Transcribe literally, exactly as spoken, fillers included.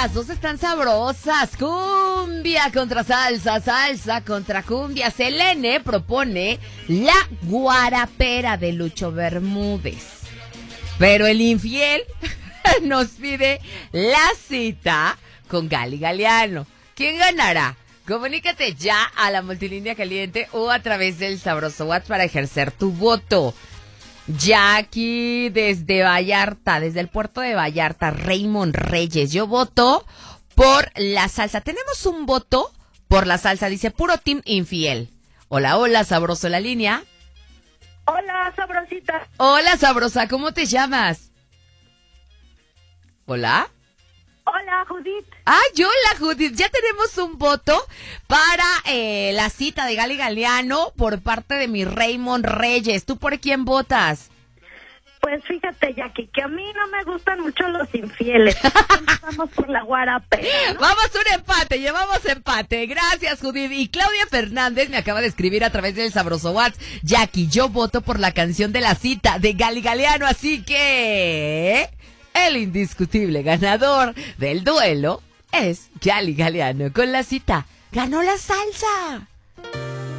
las dos están sabrosas. Cumbia contra salsa, salsa contra cumbia. Selene propone la guarapera de Lucho Bermúdez. Pero el infiel nos pide la cita con Gali Galeano. ¿Quién ganará? Comunícate ya a la multilínea caliente o a través del sabroso WhatsApp para ejercer tu voto. Jackie desde Vallarta, desde el puerto de Vallarta, Raymond Reyes. Yo voto por la salsa. Tenemos un voto por la salsa, dice puro team infiel. Hola, hola, sabroso la línea. Hola, sabrosita. Hola, sabrosa, ¿cómo te llamas? Hola. Hola, Judith. Ay, hola, Judith. Ya tenemos un voto para eh, la cita de Gali Galeano por parte de mi Raymond Reyes. ¿Tú por quién votas? Pues fíjate, Jackie, que a mí no me gustan mucho los infieles. Vamos por la guarapera, ¿no? Vamos un empate, llevamos empate. Gracias, Judith. Y Claudia Fernández me acaba de escribir a través del sabroso WhatsApp. Jackie, yo voto por la canción de la cita de Gali Galeano, así que el indiscutible ganador del duelo es Gali Galeano con la cita. ¡Ganó la salsa!